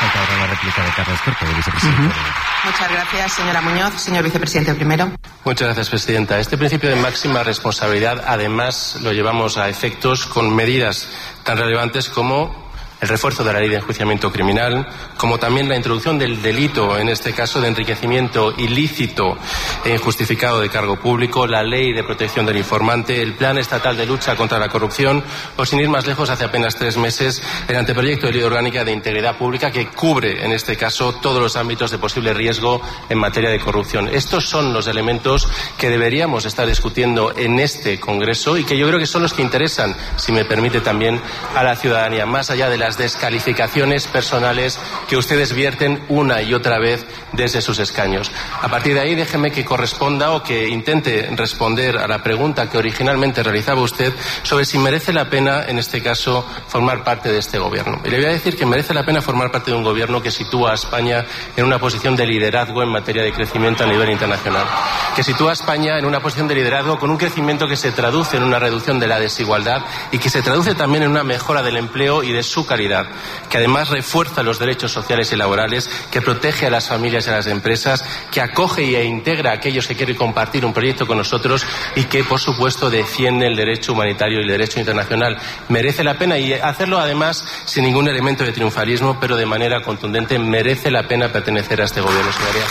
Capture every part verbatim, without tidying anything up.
falta ahora la réplica de Carles Porto, de vicepresidente. Uh-huh. Muchas gracias, señora Muñoz. Señor vicepresidente primero. Muchas gracias, presidenta. Este principio de máxima responsabilidad, además, lo llevamos a efectos con medidas tan relevantes como el refuerzo de la ley de enjuiciamiento criminal, como también la introducción del delito, en este caso de enriquecimiento ilícito e injustificado de cargo público, la ley de protección del informante, el plan estatal de lucha contra la corrupción, o sin ir más lejos, hace apenas tres meses, el anteproyecto de ley orgánica de integridad pública que cubre, en este caso, todos los ámbitos de posible riesgo en materia de corrupción. Estos son los elementos que deberíamos estar discutiendo en este Congreso y que yo creo que son los que interesan, si me permite, también a la ciudadanía, más allá de las descalificaciones personales que ustedes vierten una y otra vez desde sus escaños. A partir de ahí, déjeme que corresponda o que intente responder a la pregunta que originalmente realizaba usted sobre si merece la pena, en este caso, formar parte de este gobierno. Y le voy a decir que merece la pena formar parte de un gobierno que sitúa a España en una posición de liderazgo en materia de crecimiento a nivel internacional, que sitúa a España en una posición de liderazgo con un crecimiento que se traduce en una reducción de la desigualdad y que se traduce también en una mejora del empleo y de su calidad, que además refuerza los derechos sociales y laborales, que protege a las familias y a las empresas, que acoge e integra a aquellos que quieren compartir un proyecto con nosotros y que, por supuesto, defiende el derecho humanitario y el derecho internacional. Merece la pena, y hacerlo además sin ningún elemento de triunfalismo, pero de manera contundente, merece la pena pertenecer a este gobierno, señoría.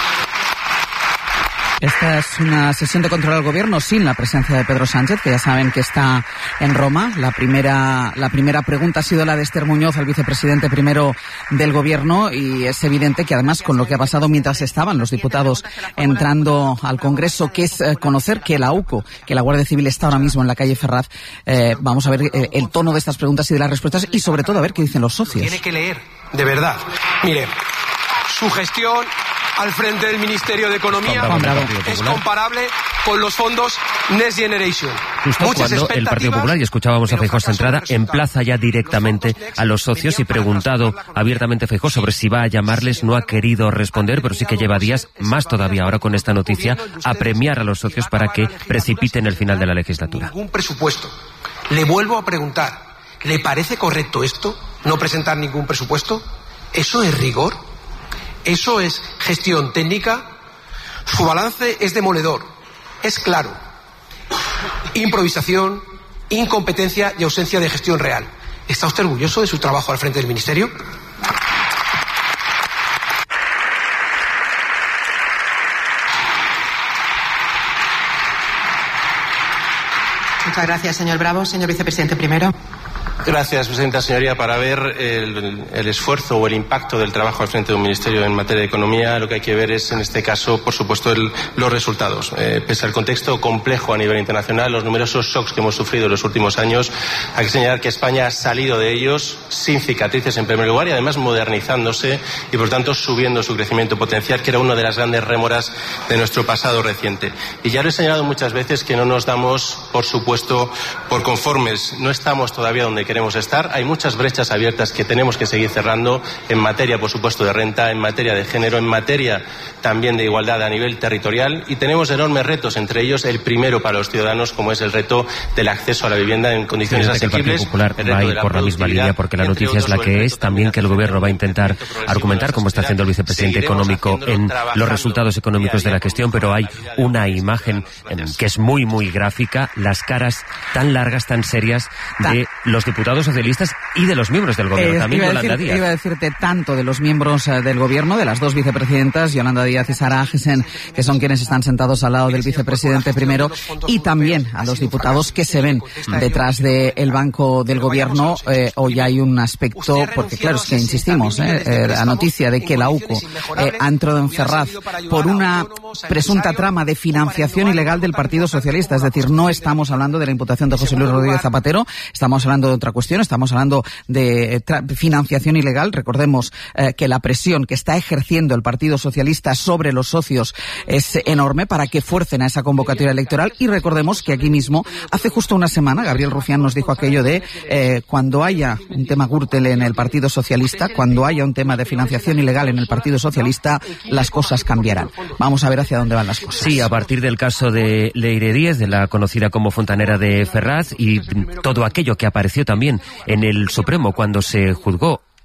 Esta es una sesión de control al gobierno sin la presencia de Pedro Sánchez, que ya saben que está en Roma. La primera, la primera pregunta ha sido la de Esther Muñoz, al vicepresidente primero del gobierno, y es evidente que además con lo que ha pasado mientras estaban los diputados entrando al Congreso, que es eh, conocer que la UCO, que la Guardia Civil está ahora mismo en la calle Ferraz, eh, vamos a ver eh, el tono de estas preguntas y de las respuestas y sobre todo a ver qué dicen los socios. Tiene que leer, de verdad. Mire, su gestión al frente del Ministerio de Economía es comparable con los fondos Next Generation. Justo Muchas cuando el Partido Popular, y escuchábamos a Feijóo Entrada, emplaza ya directamente a los socios y preguntado abiertamente Feijóo sobre si va a llamarles, no ha querido responder, pero sí que lleva días, más todavía ahora con esta noticia, a premiar a los socios para que precipiten el final de la legislatura. Ningún presupuesto. Le vuelvo a preguntar, ¿le parece correcto esto? ¿No presentar ningún presupuesto? ¿Eso es rigor? ¿Eso es gestión técnica? Su balance es demoledor, es claro. Improvisación, incompetencia y ausencia de gestión real. ¿Está usted orgulloso de su trabajo al frente del Ministerio? Muchas gracias, señor Bravo. Señor vicepresidente primero. Gracias, presidenta. Señoría, para ver el, el esfuerzo o el impacto del trabajo al frente de un ministerio en materia de economía, lo que hay que ver es, en este caso, por supuesto, el, los resultados. Eh, pese al contexto complejo a nivel internacional, los numerosos shocks que hemos sufrido en los últimos años, hay que señalar que España ha salido de ellos sin cicatrices, en primer lugar, y además modernizándose y, por tanto, subiendo su crecimiento potencial, que era una de las grandes rémoras de nuestro pasado reciente. Y ya lo he señalado muchas veces que no nos damos, por supuesto, por conformes. No estamos todavía donde queremos estar. Hay muchas brechas abiertas que tenemos que seguir cerrando en materia, por supuesto, de renta, en materia de género, en materia también de igualdad a nivel territorial, y tenemos enormes retos, entre ellos el primero para los ciudadanos, como es el reto del acceso a la vivienda en condiciones asequibles. El Partido Popular va a ir por la misma línea, porque la noticia es la que es, también que el gobierno va a intentar argumentar, como está haciendo el vicepresidente económico, en los resultados económicos de la gestión, pero hay una imagen que es muy, muy gráfica, las caras tan largas, tan serias de los diputados socialistas y de los miembros del gobierno, eh, también iba Yolanda decir, Díaz. Iba a decirte tanto de los miembros uh, del gobierno, de las dos vicepresidentas, Yolanda Díaz y Sara Agesen, que son quienes están sentados al lado del vicepresidente primero, y también a los diputados que se ven detrás del banco del gobierno. Eh, hoy hay un aspecto, porque claro, es que insistimos, eh, eh, la noticia de que la UCO eh, ha entrado en Ferraz por una presunta trama de financiación ilegal del Partido Socialista, es decir, no estamos hablando de la imputación de José Luis Rodríguez Zapatero, estamos hablando de otra cuestión, estamos hablando de financiación ilegal. Recordemos eh, que la presión que está ejerciendo el Partido Socialista sobre los socios es enorme para que fuercen a esa convocatoria electoral, y recordemos que aquí mismo, hace justo una semana, Gabriel Rufián nos dijo aquello de eh, cuando haya un tema Gürtel en el Partido Socialista, cuando haya un tema de financiación ilegal en el Partido Socialista, las cosas cambiarán. Vamos a ver hacia dónde van las cosas. Sí, a partir del caso de Leire Díez, de la conocida como Fontanera de Ferraz, y todo aquello que apareció también en el Supremo cuando se juzgó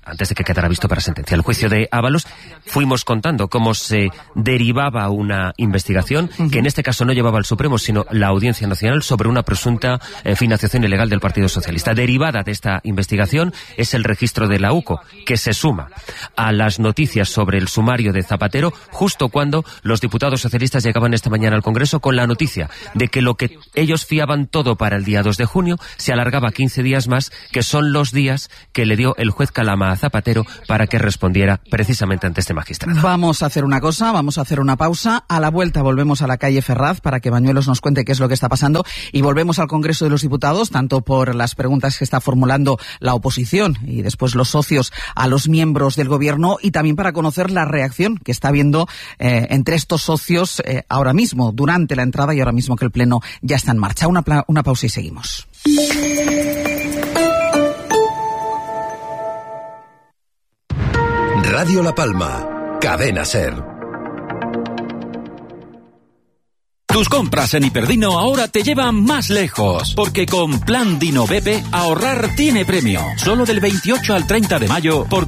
antes de que quedara visto para sentencia. El juicio de Ábalos, fuimos contando cómo se derivaba una investigación uh-huh. que en este caso no llevaba al Supremo, sino la Audiencia Nacional, sobre una presunta eh, financiación ilegal del Partido Socialista. Derivada de esta investigación es el registro de la U C O, que se suma a las noticias sobre el sumario de Zapatero, justo cuando los diputados socialistas llegaban esta mañana al Congreso con la noticia de que lo que ellos fiaban todo para el día dos de junio se alargaba quince días más, que son los días que le dio el juez Calama a Zapatero para que respondiera precisamente ante este magistrado. Vamos a hacer una cosa, vamos a hacer una pausa. A la vuelta volvemos a la calle Ferraz para que Bañuelos nos cuente qué es lo que está pasando, y volvemos al Congreso de los Diputados, tanto por las preguntas que está formulando la oposición y después los socios a los miembros del Gobierno, y también para conocer la reacción que está habiendo eh, entre estos socios eh, ahora mismo, durante la entrada y ahora mismo que el Pleno ya está en marcha. Una, una pausa y seguimos. Radio La Palma, Cadena SER. Tus compras en Hiperdino ahora te llevan más lejos, porque con Plan Dino Bepe ahorrar tiene premio. Solo del veintiocho al treinta de mayo, por